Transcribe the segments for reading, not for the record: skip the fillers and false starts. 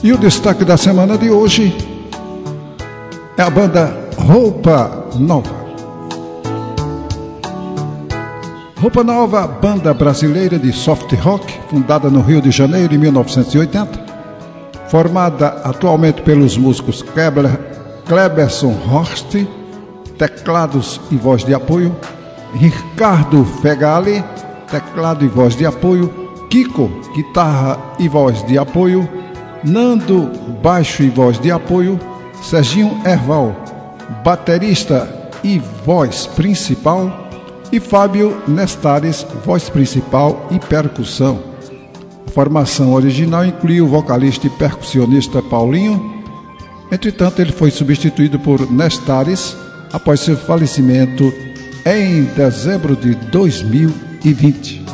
E o destaque da semana de hoje é a banda Roupa Nova. Roupa Nova, banda brasileira de soft rock, fundada no Rio de Janeiro em 1980, formada atualmente pelos músicos Cleberson Horst, teclados e voz de apoio, Ricardo Fegali, teclado e voz de apoio, Kiko, guitarra e voz de apoio, Nando, baixo e voz de apoio, Serginho Erval, baterista e voz principal, e Fábio Nestares, voz principal e percussão. A formação original incluiu o vocalista e percussionista Paulinho. Entretanto, ele foi substituído por Nestares após seu falecimento em dezembro de 2020.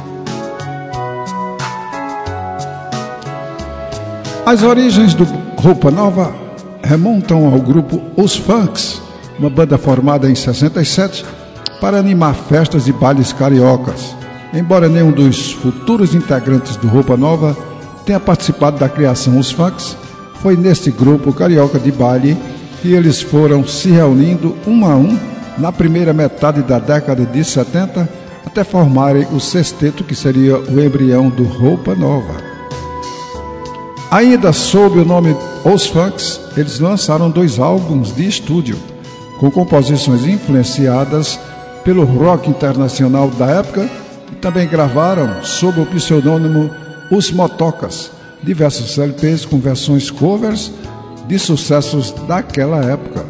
As origens do Roupa Nova remontam ao grupo Os Funks, uma banda formada em 67 para animar festas e bailes cariocas. Embora nenhum dos futuros integrantes do Roupa Nova tenha participado da criação Os Funks, foi neste grupo carioca de baile que eles foram se reunindo um a um na primeira metade da década de 70 até formarem o sexteto que seria o embrião do Roupa Nova. Ainda sob o nome Os Funks, eles lançaram 2 álbuns de estúdio, com composições influenciadas pelo rock internacional da época, e também gravaram, sob o pseudônimo Os Motocas, diversos LPs com versões covers de sucessos daquela época.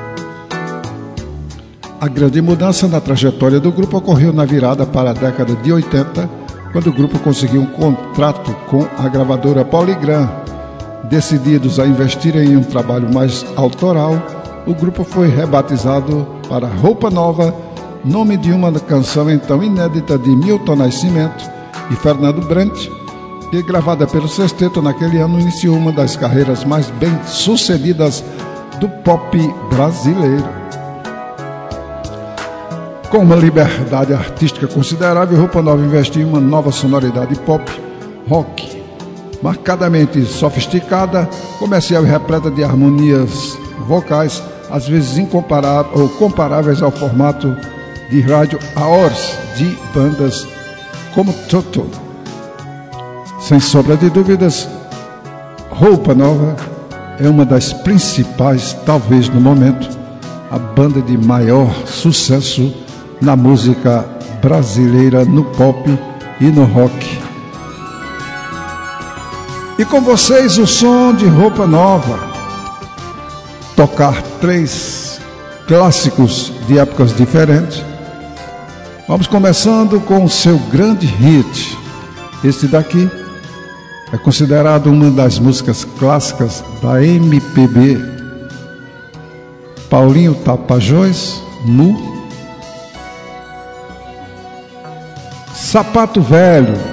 A grande mudança na trajetória do grupo ocorreu na virada para a década de 80, quando o grupo conseguiu um contrato com a gravadora Polygram. Decididos a investir em um trabalho mais autoral, o grupo foi rebatizado para Roupa Nova, nome de uma canção então inédita de Milton Nascimento e Fernando Brant, que, gravada pelo sexteto naquele ano, iniciou uma das carreiras mais bem-sucedidas do pop brasileiro. Com uma liberdade artística considerável, Roupa Nova investiu em uma nova sonoridade pop, rock, marcadamente sofisticada, comercial e repleta de harmonias vocais, às vezes incomparáveis ou comparáveis ao formato de rádio hours de bandas como Toto. Sem sombra de dúvidas, Roupa Nova é uma das principais, talvez no momento, a banda de maior sucesso na música brasileira, no pop e no rock. E com vocês o som de Roupa Nova. Tocar 3 clássicos de épocas diferentes. Vamos começando com o seu grande hit. Este daqui é considerado uma das músicas clássicas da MPB. Paulinho Tapajós, Nu. Sapato Velho.